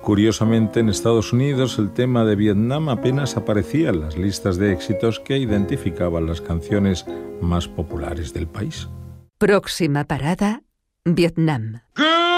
Curiosamente, en Estados Unidos el tema de Vietnam apenas aparecía en las listas de éxitos que identificaban las canciones más populares del país. Próxima parada, Vietnam.